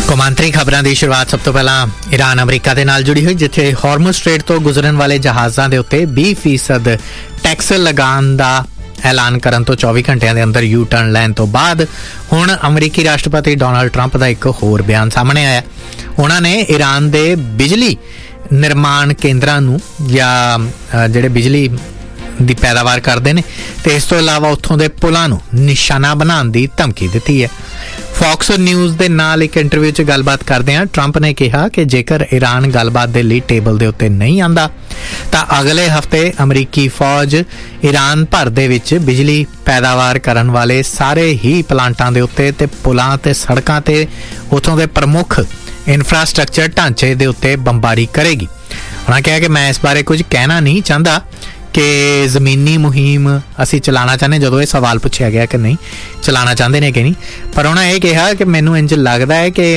ਕੌਮਾਂਤਰੀ ਖਬਰਾਂ ਦੀ ਸ਼ੁਰੂਆਤ ਸਭ ਤੋਂ ਪਹਿਲਾਂ ਈਰਾਨ ਅਮਰੀਕਾ ਦੇ ਨਾਲ ਜੁੜੀ ਹੋਈ, ਜਿੱਥੇ ਹਾਰਮਜ਼ ਸਟ੍ਰੇਟ ਤੋਂ ਗੁਜ਼ਰਨ ਵਾਲੇ ਜਹਾਜ਼ਾਂ ਦੇ ਉੱਤੇ 20% ਟੈਕਸ ਲਗਾਉਣ ਦਾ ਐਲਾਨ ਕਰਨ ਤੋਂ 24 ਘੰਟਿਆਂ ਦੇ ਅੰਦਰ ਯੂ ਟਰਨ ਲੈਣ ਤੋਂ ਬਾਅਦ ਹੁਣ ਅਮਰੀਕੀ ਰਾਸ਼ਟਰਪਤੀ ਡੋਨਾਲਡ ਟਰੰਪ ਦਾ ਇੱਕ ਹੋਰ ਬਿਆਨ ਸਾਹਮਣੇ ਆਇਆ। ਉਹਨਾਂ ਨੇ ਈਰਾਨ ਦੇ ਬਿਜਲੀ ਨਿਰਮਾਣ ਕੇਂਦਰਾਂ ਨੂੰ ਜਾਂ ਜਿਹੜੇ ਬਿਜਲੀ ਦੀ ਪੈਦਾਵਾਰ ਕਰਦੇ ਨੇ ਤੇ ਇਸ ਤੋਂ ਇਲਾਵਾ ਉੱਥੋਂ ਦੇ ਪੁਲਾਂ ਨੂੰ ਨਿਸ਼ਾਨਾ ਬਣਾਉਣ ਦੀ ਧਮਕੀ ਦਿੱਤੀ ਹੈ। ਫੌਕਸ ਨਿਊਜ਼ ਦੇ ਨਾਲ ਇੱਕ ਇੰਟਰਵਿਊ 'ਚ ਗੱਲਬਾਤ ਕਰਦਿਆਂ ਟਰੰਪ ਨੇ ਕਿਹਾ ਕਿ ਜੇਕਰ ਈਰਾਨ ਗੱਲਬਾਤ ਦੇ ਲਈ ਟੇਬਲ ਦੇ ਉੱਤੇ ਨਹੀਂ ਆਂਦਾ ਤਾਂ ਅਗਲੇ ਹਫ਼ਤੇ ਅਮਰੀਕੀ ਫੌਜ ਈਰਾਨ ਭਰ ਦੇ ਵਿੱਚ ਬਿਜਲੀ ਪੈਦਾਵਾਰ ਕਰਨ ਵਾਲੇ ਸਾਰੇ ਹੀ ਪਲਾਂਟਾਂ ਦੇ ਉੱਤੇ ਤੇ ਪੁਲਾਂ ਤੇ ਸੜਕਾਂ ਤੇ ਉੱਥੋਂ ਦੇ ਪ੍ਰਮੁੱਖ ਇਨਫਰਾਸਟ੍ਰਕਚਰ ਢਾਂਚੇ ਦੇ ਉੱਤੇ ਬੰਬਾਰੀ ਕਰੇਗੀ। ਉਹਨਾਂ ਕਿਹਾ ਕਿ ਮੈਂ ਇਸ ਬਾਰੇ ਕੁਝ ਕਹਿਣਾ ਨਹੀਂ ਚਾਹੁੰਦਾ ਕਿ ਜ਼ਮੀਨੀ ਮੁਹਿੰਮ ਅਸੀਂ ਚਲਾਉਣਾ ਚਾਹੁੰਦੇ, ਜਦੋਂ ਇਹ ਸਵਾਲ ਪੁੱਛਿਆ ਗਿਆ ਕਿ ਨਹੀਂ ਚਲਾਉਣਾ ਚਾਹੁੰਦੇ ਨੇ ਕਿ ਨਹੀਂ, ਪਰ ਉਹਨਾਂ ਇਹ ਕਿਹਾ ਕਿ ਮੈਨੂੰ ਇੰਝ ਲੱਗਦਾ ਹੈ ਕਿ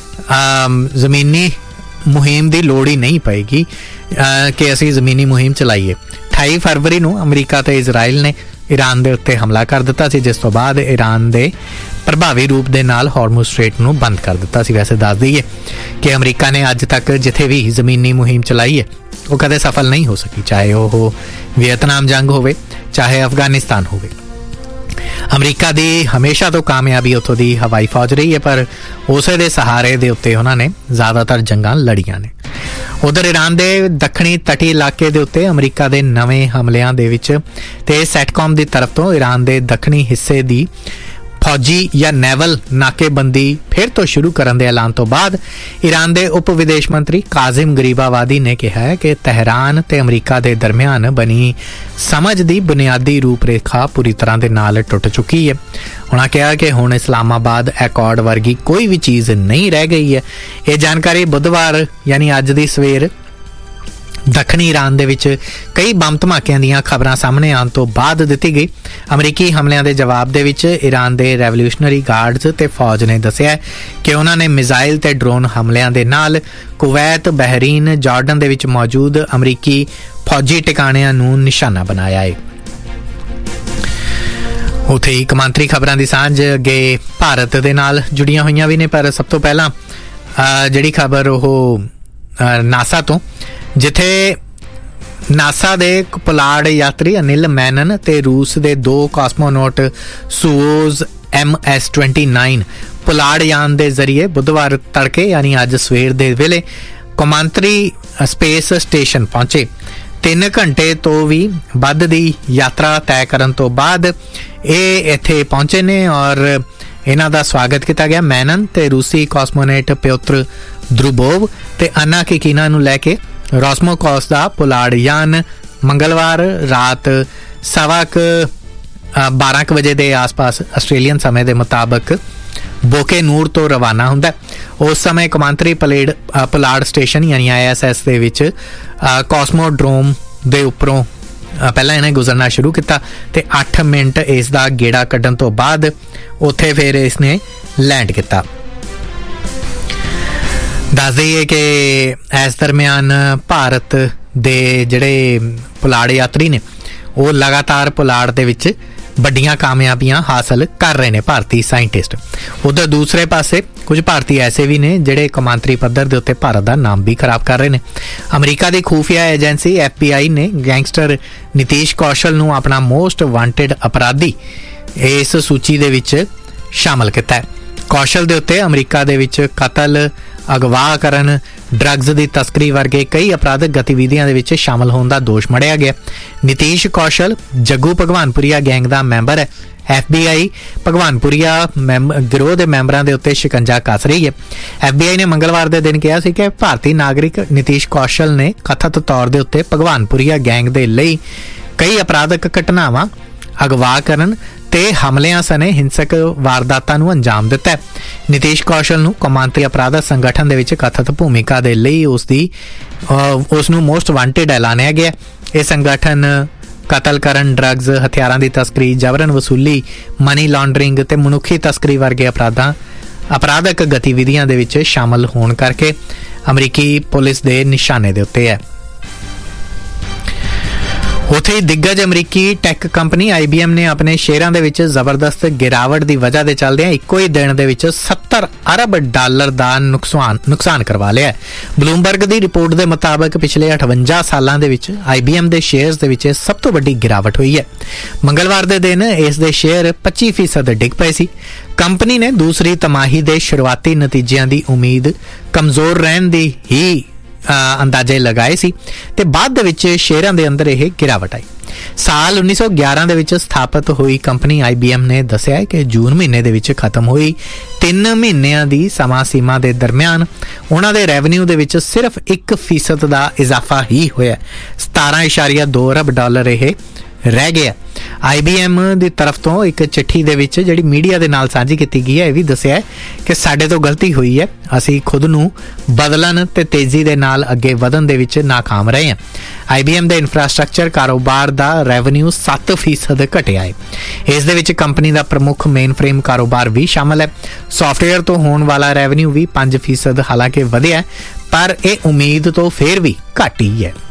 ਜ਼ਮੀਨੀ ਮੁਹਿੰਮ ਦੀ ਲੋੜ ਹੀ ਨਹੀਂ ਪਏਗੀ ਕਿ ਅਸੀਂ ਜ਼ਮੀਨੀ ਮੁਹਿੰਮ ਚਲਾਈਏ। 28 ਫਰਵਰੀ ਨੂੰ ਅਮਰੀਕਾ ਤੇ ਇਜ਼ਰਾਈਲ ਨੇ ਈਰਾਨ ਦੇ ਉੱਤੇ ਹਮਲਾ ਕਰ ਦਿੱਤਾ ਸੀ, ਜਿਸ ਤੋਂ ਬਾਅਦ ਈਰਾਨ ਦੇ ਪ੍ਰਭਾਵੀ ਰੂਪ ਦੇ ਨਾਲ ਹਾਰਮਜ਼ ਸਟ੍ਰੇਟ ਨੂੰ ਬੰਦ ਕਰ ਦਿੱਤਾ ਸੀ। ਵੈਸੇ ਦੱਸ ਦਈਏ ਕਿ ਅਮਰੀਕਾ ਨੇ ਅੱਜ ਤੱਕ ਜਿੱਥੇ ਵੀ ਜ਼ਮੀਨੀ ਮੁਹਿੰਮ ਚਲਾਈ ਹੈ ਉਹ ਕਦੇ ਸਫਲ ਨਹੀਂ ਹੋ ਸਕੀ, ਚਾਹੇ ਉਹ ਵੀਅਤਨਾਮ ਜੰਗ ਹੋਵੇ ਚਾਹੇ ਅਫਗਾਨਿਸਤਾਨ ਹੋਵੇ। ਅਮਰੀਕਾ ਦੀ ਹਮੇਸ਼ਾ ਤੋਂ ਕਾਮਯਾਬੀ ਉੱਥੋਂ ਦੀ ਹਵਾਈ ਫੌਜ ਰਹੀ ਹੈ, ਪਰ ਉਸੇ ਦੇ ਸਹਾਰੇ ਦੇ ਉੱਤੇ ਉਹਨਾਂ ਨੇ ਜ਼ਿਆਦਾਤਰ ਜੰਗਾਂ ਲੜੀਆਂ ਨੇ। ਉਧਰ ਈਰਾਨ ਦੇ ਦੱਖਣੀ ਤਟੀ ਇਲਾਕੇ ਦੇ ਉੱਤੇ ਅਮਰੀਕਾ ਦੇ ਨਵੇਂ ਹਮਲਿਆਂ ਦੇ ਵਿੱਚ ਤੇ ਸੈਟਕੌਮ ਦੀ ਤਰਫ ਤੋਂ ਈਰਾਨ ਦੇ ਦੱਖਣੀ ਹਿੱਸੇ ਦੀ ਫੌਜੀ ਜਾਂ ਨੈਵਲ ਨਾਕੇਬੰਦੀ ਫਿਰ ਤੋਂ ਸ਼ੁਰੂ ਕਰਨ ਦੇ ਐਲਾਨ ਤੋਂ ਬਾਅਦ ਈਰਾਨ ਦੇ ਉਪ ਵਿਦੇਸ਼ ਮੰਤਰੀ ਕਾਜ਼ਿਮ ਗਰੀਬਾਵਾਦੀ ਨੇ ਕਿਹਾ ਹੈ ਕਿ ਤਹਿਰਾਨ ਤੇ ਅਮਰੀਕਾ ਦੇ ਦਰਮਿਆਨ ਬਣੀ ਸਮਝ ਦੀ ਬੁਨਿਆਦੀ ਰੂਪਰੇਖਾ ਪੂਰੀ ਤਰ੍ਹਾਂ ਦੇ ਨਾਲ ਟੁੱਟ ਚੁੱਕੀ ਹੈ। ਉਹਨਾਂ ਕਿਹਾ ਕਿ ਹੁਣ ਇਸਲਾਮਾਬਾਦ ਐਕੋਰਡ ਵਰਗੀ ਕੋਈ ਵੀ ਚੀਜ਼ ਨਹੀਂ ਰਹਿ ਗਈ ਹੈ। ਇਹ ਜਾਣਕਾਰੀ ਬੁੱਧਵਾਰ ਯਾਨੀ ਅੱਜ ਦੀ ਸਵੇਰ ਦੱਖਣੀ ਈਰਾਨ ਦੇ ਵਿੱਚ ਕਈ ਬੰਬ ਧਮਾਕਿਆਂ ਦੀਆਂ ਖਬਰਾਂ ਸਾਹਮਣੇ ਆਉਣ ਤੋਂ ਬਾਅਦ ਦਿੱਤੀ ਗਈ। ਅਮਰੀਕੀ ਹਮਲਿਆਂ ਦੇ ਜਵਾਬ ਦੇ ਵਿੱਚ ਈਰਾਨ ਦੇ ਰੈਵੋਲੂਸ਼ਨਰੀ ਗਾਰਡਜ਼ ਤੇ ਫੌਜ ਨੇ ਦੱਸਿਆ ਕਿ ਉਹਨਾਂ ਨੇ ਮਿਜ਼ਾਈਲ ਤੇ ਡਰੋਨ ਹਮਲਿਆਂ ਦੇ ਨਾਲ ਕੁਵੈਤ, ਬਹਿਰੀਨ, ਜਾਰਡਨ ਦੇ ਵਿੱਚ ਮੌਜੂਦ ਅਮਰੀਕੀ ਫੌਜੀ ਟਿਕਾਣਿਆਂ ਨੂੰ ਨਿਸ਼ਾਨਾ ਬਣਾਇਆ ਹੈ। ਉੱਥੇ ਹੀ ਕੌਮਾਂਤਰੀ ਖਬਰਾਂ ਦੀ ਸਾਂਝ ਅੱਗੇ ਭਾਰਤ ਦੇ ਨਾਲ ਜੁੜੀਆਂ ਹੋਈਆਂ ਵੀ ਨੇ, ਪਰ ਸਭ ਤੋਂ ਪਹਿਲਾਂ ਜਿਹੜੀ ਖਬਰ ਉਹ ਨਾਸਾ ਤੋਂ, ਜਿੱਥੇ ਨਾਸਾ ਦੇ ਪੁਲਾੜ ਯਾਤਰੀ ਅਨਿਲ ਮੈਨਨ ਤੇ ਰੂਸ ਦੇ 2 ਕਾਸਮੋਨੌਟ ਸੂਓਜ਼ MS-29 ਪੁਲਾੜ ਯਾਨ ਦੇ ਜ਼ਰੀਏ ਬੁੱਧਵਾਰ ਤੜਕੇ ਯਾਨੀ ਅੱਜ ਸਵੇਰ ਦੇ ਵੇਲੇ ਕੌਮਾਂਤਰੀ ਸਪੇਸ ਸਟੇਸ਼ਨ ਪਹੁੰਚੇ। 3 ਘੰਟੇ ਤੋਂ ਵੀ ਵੱਧ ਦੀ ਯਾਤਰਾ ਤੈਅ ਕਰਨ ਤੋਂ ਬਾਅਦ ਇਹ ਇੱਥੇ ਪਹੁੰਚੇ ਨੇ ਔਰ ਇਹਨਾਂ ਦਾ ਸਵਾਗਤ ਕੀਤਾ ਗਿਆ। ਮੈਨਨ ਤੇ ਰੂਸੀ ਕਾਸਮੋਨੌਟ ਪਿਓਤਰ ਦਰੂਬੋਵ ਤੇ ਅੰਨਾ ਕਿਕੀਨਾ ਨੂੰ ਲੈ ਕੇ ਰੋਸਮੋਕੌਸ ਦਾ ਪੁਲਾੜ ਯਾਨ ਮੰਗਲਵਾਰ ਰਾਤ 12:15 ਵਜੇ ਦੇ ਆਸ-ਪਾਸ ਆਸਟ੍ਰੇਲੀਅਨ ਸਮੇਂ ਦੇ ਮੁਤਾਬਕ ਬੋਕੇ ਨੂਰ ਤੋਂ ਰਵਾਨਾ ਹੁੰਦਾ। ਉਸ ਸਮੇਂ ਕੌਮਾਂਤਰੀ ਪੁਲਾੜ ਸਟੇਸ਼ਨ ਯਾਨੀ ISS ਦੇ ਵਿੱਚ ਕਾਸਮੋਡਰੋਮ ਦੇ ਉੱਪਰੋਂ ਪਹਿਲਾਂ ਇਹਨੇ ਗੁਜ਼ਰਨਾ ਸ਼ੁਰੂ ਕੀਤਾ ਤੇ 8 ਮਿੰਟ ਇਸ ਦਾ ਗੇੜਾ ਕੱਢਣ ਤੋਂ ਬਾਅਦ ਉੱਥੇ ਫਿਰ ਇਸਨੇ ਲੈਂਡ ਕੀਤਾ। ਦੱਸ ਦਈਏ ਕਿ ਇਸ ਦਰਮਿਆਨ ਭਾਰਤ ਦੇ ਜਿਹੜੇ ਪੁਲਾੜ ਯਾਤਰੀ ਨੇ ਉਹ ਲਗਾਤਾਰ ਪੁਲਾੜ ਦੇ ਵਿੱਚ ਵੱਡੀਆਂ ਕਾਮਯਾਬੀਆਂ ਹਾਸਲ ਕਰ ਰਹੇ ਨੇ, ਭਾਰਤੀ ਸਾਇੰਟਿਸਟ। ਉਧਰ ਦੂਸਰੇ ਪਾਸੇ ਕੁਝ ਭਾਰਤੀ ਐਸੇ ਵੀ ਨੇ ਜਿਹੜੇ ਕੌਮਾਂਤਰੀ ਪੱਧਰ ਦੇ ਉੱਤੇ ਭਾਰਤ ਦਾ ਨਾਮ ਵੀ ਖਰਾਬ ਕਰ ਰਹੇ ਨੇ। ਅਮਰੀਕਾ ਦੀ ਖੂਫੀਆ ਏਜੰਸੀ FBI ਨੇ ਗੈਂਗਸਟਰ ਨਿਤੀਸ਼ ਕੌਸ਼ਲ ਨੂੰ ਆਪਣਾ ਮੋਸਟ ਵਾਂਟਡ ਅਪਰਾਧੀ ਇਸ ਸੂਚੀ ਦੇ ਵਿੱਚ ਸ਼ਾਮਲ ਕੀਤਾ ਹੈ। ਕੌਸ਼ਲ ਦੇ ਉੱਤੇ ਅਮਰੀਕਾ ਦੇ ਵਿੱਚ ਕਤਲ, ਅਗਵਾ ਕਰਨ, ਡਰੱਗਸ ਦੀ ਤਸਕਰੀ ਵਰਗੇ ਕਈ ਅਪਰਾਧਕ ਗਤੀਵਿਧੀਆਂ ਦੇ ਵਿੱਚ ਸ਼ਾਮਲ ਹੋਣ ਦਾ ਦੋਸ਼ ਮੜਿਆ ਗਿਆ। ਨਿਤੀਸ਼ ਕੌਸ਼ਲ ਜੱਗੂ ਭਗਵਾਨਪੁਰੀਆ ਗੈਂਗ ਦਾ ਮੈਂਬਰ ਹੈ। FBI ਭਗਵਾਨਪੁਰੀਆ ਗਿਰੋਹ ਦੇ ਮੈਂਬਰਾਂ ਦੇ ਉੱਤੇ ਸ਼ਿਕੰਜਾ ਕੱਸ ਰਹੀ ਹੈ। FBI ਨੇ ਮੰਗਲਵਾਰ ਦੇ ਦਿਨ ਕਿਹਾ ਸੀ ਕਿ ਭਾਰਤੀ ਨਾਗਰਿਕ ਨਿਤੀਸ਼ ਕੌਸ਼ਲ ਨੇ ਕਥਿਤ ਤੌਰ ਦੇ ਉੱਤੇ ਭਗਵਾਨਪੁਰੀਆ ਗੈਂਗ ਦੇ ਲਈ ਕਈ ਅਪਰਾਧਕ ਘਟਨਾਵਾਂ, ਅਗਵਾ ਕਰਨ ਤੇ ਹਮਲਿਆਂ ਸਣੇ ਹਿੰਸਕ ਵਾਰਦਾਤਾਂ ਨੂੰ ਅੰਜਾਮ ਦਿੱਤਾ ਹੈ। ਨਿਤੀਸ਼ ਕੌਸ਼ਲ ਨੂੰ ਕੌਮਾਂਤਰੀ ਅਪਰਾਧਕ ਸੰਗਠਨ ਦੇ ਵਿੱਚ ਕਥਿਤ ਭੂਮਿਕਾ ਦੇ ਲਈ ਉਸ ਨੂੰ ਮੋਸਟ ਵਾਂਟਡ ਐਲਾਨਿਆ ਗਿਆ। ਇਹ ਸੰਗਠਨ ਕਤਲ ਕਰਨ, ਡਰੱਗਸ, ਹਥਿਆਰਾਂ ਦੀ ਤਸਕਰੀ, ਜਬਰਨ ਵਸੂਲੀ, ਮਨੀ ਲਾਂਡਰਿੰਗ ਤੇ ਮਨੁੱਖੀ ਤਸਕਰੀ ਵਰਗੇ ਅਪਰਾਧਕ ਗਤੀਵਿਧੀਆਂ ਦੇ ਵਿੱਚ ਸ਼ਾਮਲ ਹੋਣ ਕਰਕੇ ਅਮਰੀਕੀ ਪੁਲਿਸ ਦੇ ਨਿਸ਼ਾਨੇ ਦੇ ਉੱਤੇ ਹੈ। ਉੱਥੇ ਹੀ ਦਿੱਗਜ ਅਮਰੀਕੀ ਟੈਕ ਕੰਪਨੀ IBM ਨੇ ਆਪਣੇ ਸ਼ੇਅਰਾਂ ਦੇ ਵਿੱਚ ਜ਼ਬਰਦਸਤ ਗਿਰਾਵਟ ਦੀ ਵਜ੍ਹਾ ਦੇ ਚੱਲਦਿਆਂ ਇੱਕੋ ਹੀ ਦਿਨ ਦੇ ਵਿੱਚ $70 ਅਰਬ ਦਾ ਨੁਕਸਾਨ ਕਰਵਾ ਲਿਆ। ਬਲੂਮਬਰਗ ਦੀ ਰਿਪੋਰਟ ਦੇ ਮੁਤਾਬਕ ਪਿਛਲੇ 58 ਸਾਲਾਂ ਦੇ ਵਿੱਚ IBM ਦੇ ਸ਼ੇਅਰਸ ਦੇ ਵਿੱਚ ਸਭ ਤੋਂ ਵੱਡੀ ਗਿਰਾਵਟ ਹੋਈ ਹੈ। ਮੰਗਲਵਾਰ ਦੇ ਦਿਨ ਇਸ ਦੇ ਸ਼ੇਅਰ 25% ਡਿੱਗ ਪਏ ਸੀ। ਕੰਪਨੀ ਨੇ ਦੂਸਰੀ ਤਿਮਾਹੀ ਦੇ ਸ਼ੁਰੂਆਤੀ ਨਤੀਜਿਆਂ ਦੀ ਉਮੀਦ ਕਮਜ਼ੋਰ ਰਹਿਣ ਦੀ ਹੀ ਅੰਦਾਜ਼ੇ ਲਗਾਏ ਸੀ ਤੇ ਬਾਅਦ ਦੇ ਵਿੱਚ ਸ਼ੇਅਰਾਂ ਦੇ ਅੰਦਰ ਇਹ ਗਿਰਾਵਟ ਆਈ। ਸਾਲ 1911 ਦੇ ਵਿੱਚ ਸਥਾਪਿਤ ਹੋਈ ਕੰਪਨੀ IBM ਨੇ ਦੱਸਿਆ ਕਿ ਜੂਨ ਮਹੀਨੇ ਦੇ ਵਿੱਚ ਖਤਮ ਹੋਈ 3 ਮਹੀਨਿਆਂ ਦੀ ਸਮਾਂ ਸੀਮਾ ਦੇ ਦਰਮਿਆਨ ਉਹਨਾਂ ਦੇ ਰੈਵਨਿਊ ਦੇ ਵਿੱਚ ਸਿਰਫ 1% ਦਾ ਇਜ਼ਾਫਾ ਹੀ ਹੋਇਆ। $17.2 ਅਰਬ ਇਹ ਰਹਿ ਗਿਆ। IBM ਦੀ ਤਰਫ ਤੋਂ ਇੱਕ ਚਿੱਠੀ ਦੇ ਵਿੱਚ ਜਿਹੜੀ ਮੀਡੀਆ ਦੇ ਨਾਲ ਸਾਂਝੀ ਕੀਤੀ ਗਈ ਹੈ ਇਹ ਵੀ ਦੱਸਿਆ ਕਿ ਸਾਡੇ ਤੋਂ ਗਲਤੀ ਹੋਈ ਹੈ, ਅਸੀਂ ਖੁਦ ਨੂੰ ਬਦਲਣ ਤੇ ਤੇਜ਼ੀ ਦੇ ਨਾਲ ਅੱਗੇ ਵਧਣ ਦੇ ਵਿੱਚ ਨਾਕਾਮ ਰਹੇ ਹਾਂ। IBM ਦੇ ਇਨਫਰਾਸਟ੍ਰਕਚਰ ਕਾਰੋਬਾਰ ਦਾ ਰੈਵਨਿਊ 7% ਘਟਿਆ ਹੈ। ਇਸ ਦੇ ਵਿੱਚ ਕੰਪਨੀ ਦਾ ਪ੍ਰਮੁੱਖ ਮੇਨ ਫਰੇਮ ਕਾਰੋਬਾਰ ਵੀ ਸ਼ਾਮਲ ਹੈ। ਸੌਫਟਵੇਅਰ ਤੋਂ ਹੋਣ ਵਾਲਾ ਰੈਵਨਿਊ ਵੀ 5% ਹਾਲਾਂਕਿ ਵਧਿਆ ਪਰ ਇਹ ਉਮੀਦ ਤੋਂ ਫੇਰ ਵੀ ਘੱਟ ਹੀ ਹੈ।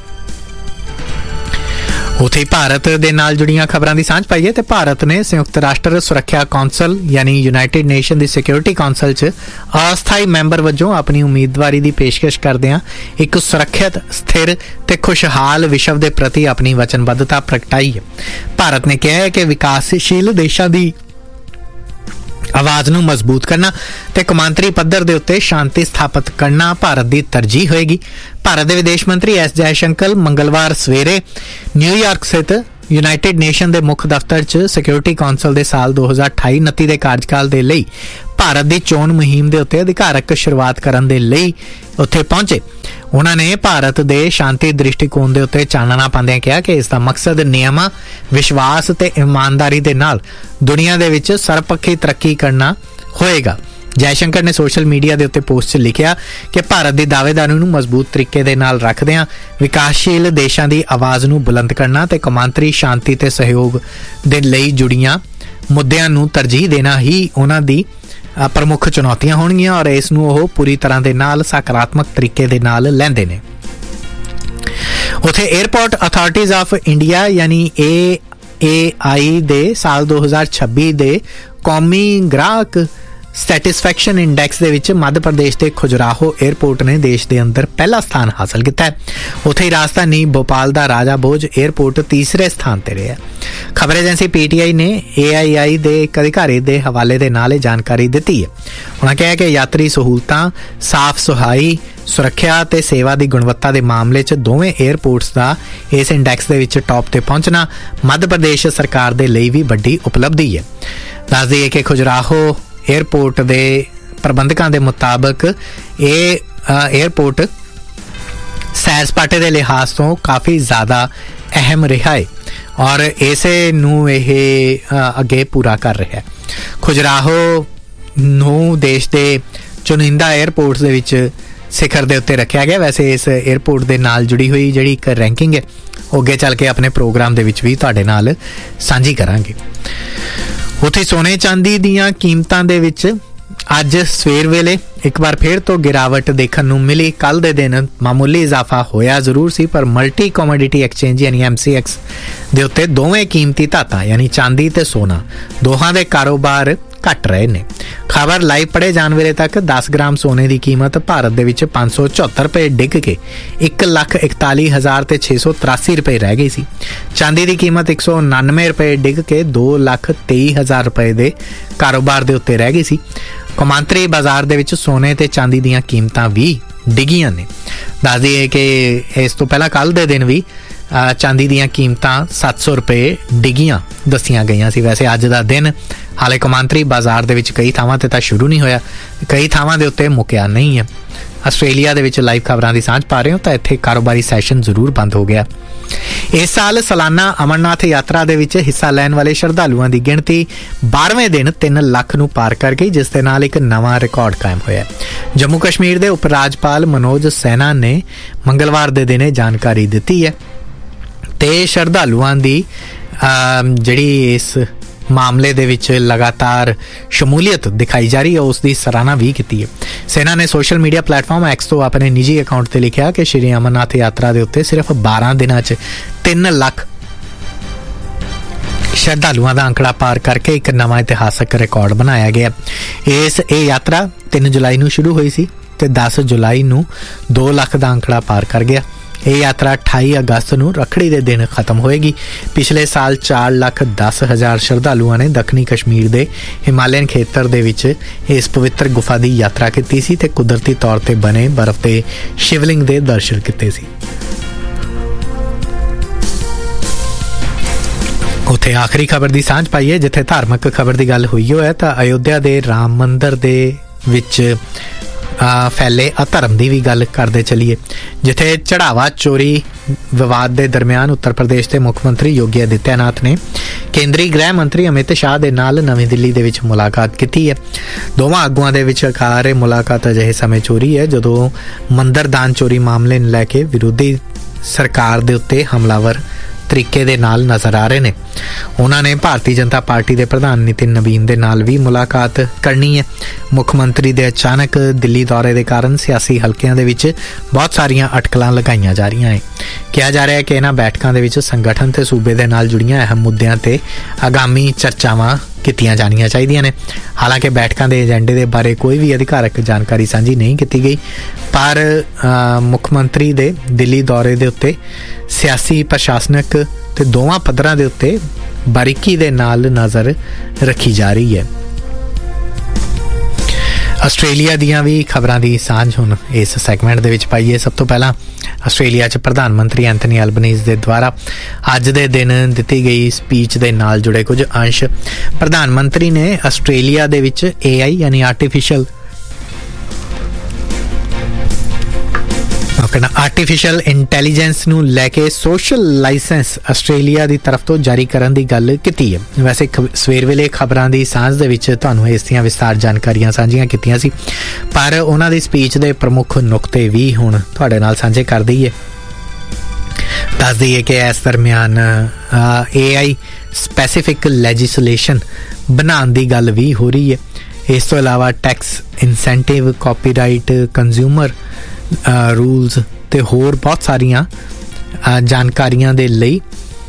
ਉੱਥੇ ਭਾਰਤ ਦੇ ਨਾਲ ਜੁੜੀਆਂ ਖਬਰਾਂ ਦੀ ਸਾਂਝ ਪਾਈਏ ਤੇ ਭਾਰਤ ਨੇ ਸੰਯੁਕਤ ਰਾਸ਼ਟਰ ਸੁਰੱਖਿਆ ਕੌਂਸਲ ਯਾਨੀ ਯੂਨਾਈਟਿਡ ਨੇਸ਼ਨ ਦੀ ਸਿਕਿਉਰਿਟੀ ਕੌਂਸਲ 'ਚ ਅਸਥਾਈ ਮੈਂਬਰ ਵਜੋਂ ਆਪਣੀ ਉਮੀਦਵਾਰੀ ਦੀ ਪੇਸ਼ਕਸ਼ ਕਰਦਿਆਂ ਇੱਕ ਸੁਰੱਖਿਅਤ, ਸਥਿਰ ਤੇ ਖੁਸ਼ਹਾਲ ਵਿਸ਼ਵ ਦੇ ਪ੍ਰਤੀ ਆਪਣੀ ਵਚਨਬੱਧਤਾ ਪ੍ਰਗਟਾਈ ਹੈ। ਭਾਰਤ ਨੇ ਕਿਹਾ ਹੈ ਕਿ ਵਿਕਾਸਸ਼ੀਲ ਦੇਸ਼ਾਂ ਦੀ ਆਵਾਜ਼ ਨੂੰ ਮਜ਼ਬੂਤ ਕਰਨਾ ਤੇ ਕੌਮਾਂਤਰੀ ਪੱਧਰ ਦੇ ਉੱਤੇ ਸ਼ਾਂਤੀ ਸਥਾਪਿਤ ਕਰਨਾ ਭਾਰਤ ਦੀ ਤਰਜੀਹ ਹੋਏਗੀ। ਭਾਰਤ ਦੇ ਵਿਦੇਸ਼ ਮੰਤਰੀ S ਜੈਸ਼ੰਕਰ ਮੰਗਲਵਾਰ ਸਵੇਰੇ ਨਿਊਯਾਰਕ ਸਥਿਤ ਯੂਨਾਈਟਿਡ ਨੇਸ਼ਨ ਦੇ ਮੁੱਖ ਦਫ਼ਤਰ 'ਚ ਸਿਕਿਉਰਿਟੀ ਕੌਂਸਲ ਦੇ ਸਾਲ 2028-29 ਦੇ ਕਾਰਜਕਾਲ ਦੇ ਲਈ ਭਾਰਤ ਦੀ ਚੋਣ ਮੁਹਿੰਮ ਦੇ ਉੱਤੇ ਅਧਿਕਾਰਕ ਸ਼ੁਰੂਆਤ ਕਰਨ ਦੇ ਲਈ ਉੱਥੇ ਪਹੁੰਚੇ। ਉਹਨਾਂ ਨੇ ਭਾਰਤ ਦੇ ਸ਼ਾਂਤੀ ਦ੍ਰਿਸ਼ਟੀਕੋਣ ਦੇ ਉੱਤੇ ਚਾਨਣਾ ਪਾਉਂਦਿਆਂ ਕਿਹਾ ਕਿ ਇਸ ਦਾ ਮਕਸਦ ਨਿਯਮਾਂ, ਵਿਸ਼ਵਾਸ ਤੇ ਇਮਾਨਦਾਰੀ ਦੇ ਨਾਲ ਦੁਨੀਆ ਦੇ ਵਿੱਚ ਸਰਬਪੱਖੀ ਤਰੱਕੀ ਕਰਨਾ ਹੋਏਗਾ। ਜੈਸ਼ੰਕਰ ਨੇ ਸੋਸ਼ਲ ਮੀਡੀਆ ਦੇ ਉੱਤੇ ਪੋਸਟ 'ਚ ਲਿਖਿਆ ਕਿ ਭਾਰਤ ਦੀ ਦਾਅਵੇਦਾਰੀ ਨੂੰ ਮਜ਼ਬੂਤ ਤਰੀਕੇ ਦੇ ਨਾਲ ਰੱਖਦਿਆਂ ਵਿਕਾਸਸ਼ੀਲ ਦੇਸ਼ਾਂ ਦੀ ਆਵਾਜ਼ ਨੂੰ ਬੁਲੰਦ ਕਰਨਾ ਤੇ ਕੌਮਾਂਤਰੀ ਸ਼ਾਂਤੀ ਤੇ ਸਹਿਯੋਗ ਦੇ ਲਈ ਜੁੜੀਆਂ ਮੁੱਦਿਆਂ ਨੂੰ ਤਰਜੀਹ ਦੇਣਾ ਹੀ ਉਹਨਾਂ ਦੀ ਪ੍ਰਮੁੱਖ ਚੁਣੌਤੀਆਂ ਹੋਣਗੀਆਂ ਔਰ ਇਸ ਨੂੰ ਉਹ ਪੂਰੀ ਤਰ੍ਹਾਂ ਦੇ ਨਾਲ ਸਕਾਰਾਤਮਕ ਤਰੀਕੇ ਦੇ ਨਾਲ ਲੈਂਦੇ ਨੇ। ਉੱਥੇ 에ਅਰਪੋਰਟ ਅਥਾਰਟੀਜ਼ ਆਫ ਇੰਡੀਆ ਯਾਨੀ AAI ਦੇ ਸਾਲ 2026 ਦੇ ਕੌਮੀ ਗ੍ਰਾਹਕ ਸੈਟਿਸਫੈਕਸ਼ਨ ਇੰਡੈਕਸ ਦੇ ਵਿੱਚ ਮੱਧ ਪ੍ਰਦੇਸ਼ ਦੇ ਖੁਜਰਾਹੋ 에ਅਰਪੋਰਟ ਨੇ ਦੇਸ਼ ਦੇ ਅੰਦਰ ਪਹਿਲਾ ਸਥਾਨ ਹਾਸਲ ਕੀਤਾ ਹੈ। ਉੱਥੇ ਹੀ ਰਾਜਧਾਨੀ ਭੋਪਾਲ ਦਾ ਰਾਜਾ ਭੋਜ 에ਅਰਪੋਰਟ ਤੀਸਰੇ ਸਥਾਨ ਤੇ ਰਿਹਾ। ਖਬਰ ਏਜੰਸੀ PTI ਨੇ AII ਦੇ ਇੱਕ ਅਧਿਕਾਰੀ ਦੇ ਹਵਾਲੇ ਦੇ ਨਾਲ ਇਹ ਜਾਣਕਾਰੀ ਦਿੱਤੀ ਹੈ। ਉਹਨਾਂ ਕਿਹਾ ਕਿ ਯਾਤਰੀ ਸਹੂਲਤਾਂ, ਸਾਫ਼ ਸਫਾਈ, ਸੁਰੱਖਿਆ ਤੇ ਸੇਵਾ ਦੀ ਗੁਣਵੱਤਾ ਦੇ ਮਾਮਲੇ 'ਚ ਦੋਵੇਂ 에ਅਰਪੋਰਟਸ ਦਾ ਇਸ ਇੰਡੈਕਸ ਦੇ ਵਿੱਚ ਟੌਪ ਤੇ ਪਹੁੰਚਣਾ ਮੱਧ ਪ੍ਰਦੇਸ਼ ਸਰਕਾਰ ਦੇ ਲਈ ਵੀ ਵੱਡੀ ਉਪਲਬਧੀ ਹੈ। ਦੱਸ ਦਈਏ ਕਿ ਖੁਜਰਾਹੋ 에ਅਰਪੋਰਟ ਦੇ ਪ੍ਰਬੰਧਕਾਂ ਦੇ ਮੁਤਾਬਕ ਇਹ 에ਅਰਪੋਰਟ ਸੈਰ ਸਪਾਟੇ ਦੇ ਲਿਹਾਜ਼ ਤੋਂ ਕਾਫੀ ਜ਼ਿਆਦਾ ਅਹਿਮ ਰਿਹਾ ਹੈ ਔਰ ਇਸੇ ਨੂੰ ਇਹ ਅੱਗੇ ਪੂਰਾ ਕਰ ਰਿਹਾ ਹੈ। ਖੁਜਰਾਹੋ ਨੂੰ ਦੇਸ਼ ਦੇ ਚੁਣਿੰਦਾ 에ਅਰਪੋਰਟਸ ਦੇ ਵਿੱਚ ਸਿਖਰ ਦੇ ਉੱਤੇ ਰੱਖਿਆ ਗਿਆ। ਵੈਸੇ ਇਸ 에ਅਰਪੋਰਟ ਦੇ ਨਾਲ ਜੁੜੀ ਹੋਈ ਜਿਹੜੀ ਇੱਕ ਰੈਂਕਿੰਗ ਹੈ ਉਹ ਅੱਗੇ ਚੱਲ ਕੇ ਆਪਣੇ ਪ੍ਰੋਗਰਾਮ ਦੇ ਵਿੱਚ ਵੀ ਤੁਹਾਡੇ ਨਾਲ ਸਾਂਝੀ ਕਰਾਂਗੇ। ਉੱਥੇ ਸੋਨੇ ਚਾਂਦੀ ਦੀਆਂ ਕੀਮਤਾਂ ਦੇ ਵਿੱਚ ਅੱਜ ਸਵੇਰ ਵੇਲੇ ਇੱਕ ਵਾਰ ਫਿਰ ਤੋਂ ਗਿਰਾਵਟ ਦੇਖਣ ਨੂੰ ਮਿਲੀ। ਕੱਲ ਦੇ ਦਿਨ ਮਾਮੂਲੀ ਇਜ਼ਾਫਾ ਹੋਇਆ ਜ਼ਰੂਰ ਸੀ ਪਰ ਮਲਟੀ ਕਮੋਡਿਟੀ ਐਕਸਚੇਂਜ ਯਾਨੀ MCX ਦੇ ਉੱਤੇ ਦੋਵੇਂ ਕੀਮਤੀ ਧਾਤਾਂ ਯਾਨੀ ਚਾਂਦੀ ਤੇ ਸੋਨਾ ਦੋਹਾਂ ਦੇ ਕਾਰੋਬਾਰ ਘਟ ਰਹੇ ਨੇ। ਖਬਰ ਲਾਈਵ ਪੜ੍ਹੇ ਜਾਣ ਵੇਲੇ ਤੱਕ 10 ਗ੍ਰਾਮ ਸੋਨੇ ਦੀ ਕੀਮਤ ਭਾਰਤ ਦੇ ਵਿੱਚ 574 ਰੁਪਏ ਡਿੱਗ ਕੇ 1,41,683 ਰੁਪਏ ਰਹਿ ਗਈ ਸੀ। ਚਾਂਦੀ ਦੀ ਕੀਮਤ 199 ਰੁਪਏ ਡਿੱਗ ਕੇ 2,23,000 ਰੁਪਏ ਦੇ ਕਾਰੋਬਾਰ ਦੇ ਉੱਤੇ ਰਹਿ ਗਈ ਸੀ। ਕੌਮਾਂਤਰੀ ਬਾਜ਼ਾਰ ਦੇ ਵਿੱਚ ਸੋਨੇ ਤੇ ਚਾਂਦੀ ਦੀਆਂ ਕੀਮਤਾਂ ਵੀ ਡਿੱਗੀਆਂ ਨੇ। ਦੱਸ ਦਈਏ ਕਿ ਇਸ ਤੋਂ ਪਹਿਲਾਂ ਕੱਲ ਦੇ ਦਿਨ ਵੀ ਚਾਂਦੀ ਦੀਆਂ ਕੀਮਤਾਂ 700 ਰੁਪਏ ਡਿੱਗੀਆਂ ਦੱਸੀਆਂ ਗਈਆਂ ਸੀ। ਵੈਸੇ ਅੱਜ ਦਾ ਦਿਨ ਹਾਲੇ ਕੌਮਾਂਤਰੀ ਬਾਜ਼ਾਰ ਦੇ ਵਿੱਚ ਕਈ ਥਾਵਾਂ ਤੇ ਤਾਂ ਸ਼ੁਰੂ ਨਹੀਂ ਹੋਇਆ, ਕਈ ਥਾਵਾਂ ਦੇ ਉੱਤੇ ਮੁੱਕਿਆ ਨਹੀਂ ਹੈ। ਆਸਟ੍ਰੇਲੀਆ ਦੇ ਵਿੱਚ ਲਾਈਵ ਖਬਰਾਂ ਦੀ ਸਾਂਝ ਪਾ ਰਹੇ ਹੋ ਤਾਂ ਇੱਥੇ ਕਾਰੋਬਾਰੀ ਸੈਸ਼ਨ ਜ਼ਰੂਰ ਬੰਦ ਹੋ ਗਿਆ। ਇਸ ਸਾਲ ਸਾਲਾਨਾ ਅਮਰਨਾਥ ਯਾਤਰਾ ਦੇ ਵਿੱਚ ਹਿੱਸਾ ਲੈਣ ਵਾਲੇ ਸ਼ਰਧਾਲੂਆਂ ਦੀ ਗਿਣਤੀ 12ਵੇਂ ਦਿਨ 3 ਲੱਖ ਨੂੰ ਪਾਰ ਕਰ ਗਈ, ਜਿਸ ਦੇ ਨਾਲ ਇੱਕ ਨਵਾਂ ਰਿਕਾਰਡ ਕਾਇਮ ਹੋਇਆ। ਜੰਮੂ ਕਸ਼ਮੀਰ ਦੇ ਉਪ ਰਾਜਪਾਲ ਮਨੋਜ ਸੈਨਾ ਨੇ ਮੰਗਲਵਾਰ ਦੇ ਦਿਨ ਇਹ ਜਾਣਕਾਰੀ ਦਿੱਤੀ ਹੈ ਤੇ ਸ਼ਰਧਾਲੂਆਂ ਦੀ ਜਿਹੜੀ ਇਸ ਮਾਮਲੇ ਦੇ ਵਿੱਚ ਲਗਾਤਾਰ ਸ਼ਮੂਲੀਅਤ ਦਿਖਾਈ ਜਾ ਰਹੀ ਹੈ ਉਸ ਦੀ ਸਰਾਹਨਾ ਵੀ ਕੀਤੀ ਹੈ। ਸੈਨਾ ਨੇ ਸੋਸ਼ਲ ਮੀਡੀਆ ਪਲੇਟਫਾਰਮ X ਤੋਂ ਆਪਣੇ ਨਿੱਜੀ ਅਕਾਊਂਟ ਤੇ ਲਿਖਿਆ ਕਿ ਸ਼੍ਰੀ ਅਮਰਨਾਥ ਯਾਤਰਾ ਦੇ ਉੱਤੇ ਸਿਰਫ 12 ਦਿਨਾਂ 'ਚ 3 ਲੱਖ ਸ਼ਰਧਾਲੂਆਂ ਦਾ ਅੰਕੜਾ ਪਾਰ ਕਰਕੇ ਇੱਕ ਨਵਾਂ ਇਤਿਹਾਸਕ ਰਿਕਾਰਡ ਬਣਾਇਆ ਗਿਆ। ਇਹ ਯਾਤਰਾ 3 ਜੁਲਾਈ ਨੂੰ ਸ਼ੁਰੂ ਹੋਈ ਸੀ ਤੇ 10 ਜੁਲਾਈ ਨੂੰ 2 ਲੱਖ ਦਾ ਅੰਕੜਾ ਪਾਰ ਕਰ ਗਿਆ। ਇਹ ਯਾਤਰਾ 28 ਅਗਸਤ ਨੂੰ ਰੱਖੜੀ ਦੇ ਦਿਨ ਖਤਮ ਹੋਏਗੀ। ਪਿਛਲੇ ਸਾਲ 4,10,000 ਸ਼ਰਧਾਲੂਆਂ ਨੇ ਦੱਖਣੀ ਕਸ਼ਮੀਰ ਦੇ ਹਿਮਾਲਯਨ ਖੇਤਰ ਦੇ ਵਿੱਚ ਇਸ ਪਵਿੱਤਰ ਗੁਫਾ ਦੀ ਯਾਤਰਾ ਕੀਤੀ ਸੀ ਤੇ ਕੁਦਰਤੀ ਤੌਰ ਤੇ ਬਣੇ ਬਰਫ਼ ਦੇ ਸ਼ਿਵਲਿੰਗ ਦੇ ਦਰਸ਼ਨ ਕੀਤੇ ਸੀ। ਉੱਥੇ ਆਖਰੀ ਖਬਰ ਦੀ ਸਾਂਝ ਪਾਈਏ, ਜਿੱਥੇ ਧਾਰਮਿਕ ਖਬਰ ਦੀ ਗੱਲ ਹੋਈ ਹੈ ਤਾਂ ਅਯੋਧਿਆ ਦੇ ਰਾਮ ਮੰਦਿਰ ਦੇ ਵਿੱਚ ਫੈਲੇ ਅਧਰਮ ਦੀ ਵੀ ਗੱਲ ਕਰਦੇ ਚੱਲੀਏ, ਜਿੱਥੇ ਚੜਾਵਾ ਚੋਰੀ ਵਿਵਾਦ ਦੇ ਦਰਮਿਆਨ ਉੱਤਰ ਪ੍ਰਦੇਸ਼ ਦੇ ਮੁੱਖ ਮੰਤਰੀ ਯੋਗੀ ਆਦਿੱਤਿਆਨਾਥ ਨੇ ਕੇਂਦਰੀ ਗ੍ਰਹਿ ਮੰਤਰੀ ਅਮਿਤ ਸ਼ਾਹ ਦੇ ਨਾਲ ਨਵੀਂ ਦਿੱਲੀ ਦੇ ਵਿੱਚ ਮੁਲਾਕਾਤ ਕੀਤੀ ਹੈ। ਦੋਵਾਂ ਆਗੂਆਂ ਦੇ ਵਿਚਕਾਰ ਇਹ ਮੁਲਾਕਾਤ ਅਜਿਹੇ ਸਮੇਂ ਚੋਰੀ ਹੈ ਜਦੋਂ ਮੰਦਿਰ ਦਾਨ ਚੋਰੀ ਮਾਮਲੇ ਨੂੰ ਲੈ ਕੇ ਵਿਰੋਧੀ ਸਰਕਾਰ ਦੇ ਉੱਤੇ ਹਮਲਾਵਰ ਤਰੀਕੇ ਦੇ ਨਾਲ ਨਜ਼ਰ ਆ ਰਹੇ ਨੇ। ਉਹਨਾਂ ਨੇ ਭਾਰਤੀ ਜਨਤਾ ਪਾਰਟੀ ਦੇ ਪ੍ਰਧਾਨ ਨਿਤਿਨ ਨਵੀਨ ਦੇ ਨਾਲ ਵੀ ਮੁਲਾਕਾਤ ਕਰਨੀ ਹੈ। ਮੁੱਖ ਮੰਤਰੀ ਦੇ ਅਚਾਨਕ ਦਿੱਲੀ ਦੌਰੇ ਦੇ ਕਾਰਨ ਸਿਆਸੀ ਹਲਕਿਆਂ ਦੇ ਵਿੱਚ ਬਹੁਤ ਸਾਰੀਆਂ ਅਟਕਲਾਂ ਲਗਾਈਆਂ ਜਾ ਰਹੀਆਂ ਹੈ। ਕਿਹਾ ਜਾ ਰਿਹਾ ਹੈ ਕਿ ਇਹਨਾਂ ਬੈਠਕਾਂ ਦੇ ਵਿੱਚ ਸੰਗਠਨ ਤੇ ਸੂਬੇ ਦੇ ਨਾਲ ਜੁੜੀਆਂ ਅਹਿਮ ਮੁੱਦਿਆਂ ਤੇ ਆਗਾਮੀ ਚਰਚਾਵਾਂ ਕੀਤੀਆਂ ਜਾਣੀਆਂ ਚਾਹੀਦੀਆਂ ਨੇ। ਹਾਲਾਂਕਿ ਬੈਠਕਾਂ ਦੇ ਏਜੰਡੇ ਦੇ ਬਾਰੇ ਕੋਈ ਵੀ ਅਧਿਕਾਰਕ ਜਾਣਕਾਰੀ ਸਾਂਝੀ ਨਹੀਂ ਕੀਤੀ ਗਈ, ਪਰ ਮੁੱਖ ਮੰਤਰੀ ਦੇ ਦਿੱਲੀ ਦੌਰੇ ਦੇ ਉੱਤੇ ਸਿਆਸੀ ਪ੍ਰਸ਼ਾਸਨਿਕ ਤੇ ਦੋਵਾਂ ਪੱਧਰਾਂ ਦੇ ਉੱਤੇ ਬਾਰੀਕੀ ਦੇ ਨਾਲ ਨਜ਼ਰ ਰੱਖੀ ਜਾ ਰਹੀ ਹੈ। ਆਸਟ੍ਰੇਲੀਆ ਦੀਆਂ ਵੀ ਖਬਰਾਂ ਦੀ ਸਾਂਝ ਹੁਣ ਇਸ ਸੈਗਮੈਂਟ ਦੇ ਵਿੱਚ ਪਾਈਏ। ਸਭ ਤੋਂ ਪਹਿਲਾਂ ਆਸਟ੍ਰੇਲੀਆ 'ਚ ਪ੍ਰਧਾਨ ਮੰਤਰੀ ਐਂਥਨੀ ਐਲਬਨੀਜ਼ ਦੇ ਦੁਆਰਾ ਅੱਜ ਦੇ ਦਿਨ ਦਿੱਤੀ ਗਈ ਸਪੀਚ ਦੇ ਨਾਲ ਜੁੜੇ ਕੁਝ ਅੰਸ਼। ਪ੍ਰਧਾਨ ਮੰਤਰੀ ਨੇ ਆਸਟ੍ਰੇਲੀਆ ਦੇ ਵਿੱਚ AI ਯਾਨੀ ਆਰਟੀਫਿਸ਼ੀਅਲ ਇੰਟੈਲੀਜੈਂਸ ਨੂੰ ਲੈ ਕੇ ਸੋਸ਼ਲ ਲਾਇਸੈਂਸ ਆਸਟ੍ਰੇਲੀਆ ਦੀ ਤਰਫ ਤੋਂ ਜਾਰੀ ਕਰਨ ਦੀ ਗੱਲ ਕੀਤੀ ਹੈ। ਵੈਸੇ ਸਵੇਰ ਵੇਲੇ ਖਬਰਾਂ ਦੀ ਸਾਂਝ ਦੇ ਵਿੱਚ ਤੁਹਾਨੂੰ ਇਸ ਦੀਆਂ ਵਿਸਤਾਰ ਜਾਣਕਾਰੀਆਂ ਸਾਂਝੀਆਂ ਕੀਤੀਆਂ ਸੀ, ਪਰ ਉਹਨਾਂ ਦੀ ਸਪੀਚ ਦੇ ਪ੍ਰਮੁੱਖ ਨੁਕਤੇ ਵੀ ਹੁਣ ਤੁਹਾਡੇ ਨਾਲ ਸਾਂਝੇ ਕਰ ਦਈਏ। ਦੱਸ ਦਈਏ ਕਿ ਇਸ ਦਰਮਿਆਨ AI ਸਪੈਸੀਫਿਕ ਲੈਜਿਸਲੇਸ਼ਨ ਬਣਾਉਣ ਦੀ ਗੱਲ ਵੀ ਹੋ ਰਹੀ ਹੈ। ਇਸ ਤੋਂ ਇਲਾਵਾ tax incentive, copyright, consumer rules ਤੇ ਹੋਰ ਬਹੁਤ ਸਾਰੀਆਂ ਜਾਣਕਾਰੀਆਂ ਦੇ ਲਈ